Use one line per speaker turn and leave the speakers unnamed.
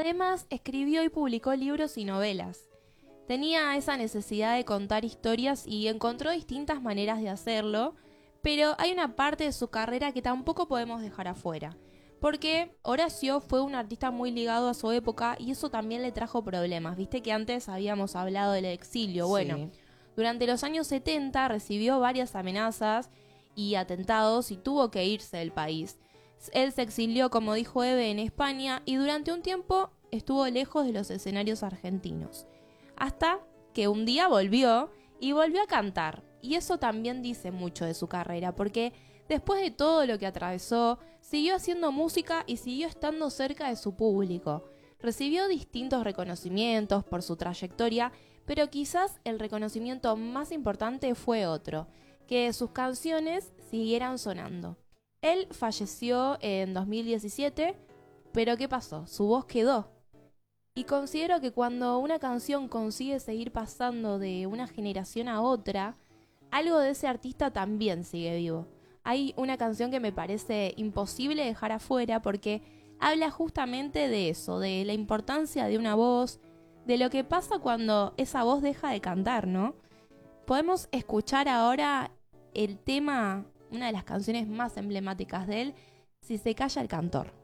Además, escribió y publicó libros y novelas. Tenía esa necesidad de contar historias y encontró distintas maneras de hacerlo, pero hay una parte de su carrera que tampoco podemos dejar afuera, porque Horacio fue un artista muy ligado a su época y eso también le trajo problemas. Viste que antes habíamos hablado del exilio. Bueno, durante los años 70 recibió varias amenazas y atentados y tuvo que irse del país. Él se exilió, como dijo Eve, en España y durante un tiempo estuvo lejos de los escenarios argentinos. Hasta que un día volvió y volvió a cantar. Y eso también dice mucho de su carrera, porque después de todo lo que atravesó, siguió haciendo música y siguió estando cerca de su público. Recibió distintos reconocimientos por su trayectoria, pero quizás el reconocimiento más importante fue otro, que sus canciones siguieran sonando. Él falleció en 2017, pero ¿qué pasó? Su voz quedó. Y considero que cuando una canción consigue seguir pasando de una generación a otra, algo de ese artista también sigue vivo. Hay una canción que me parece imposible dejar afuera porque habla justamente de eso, de la importancia de una voz, de lo que pasa cuando esa voz deja de cantar, ¿no? Podemos escuchar ahora el tema, una de las canciones más emblemáticas de él, Si se calla el cantor.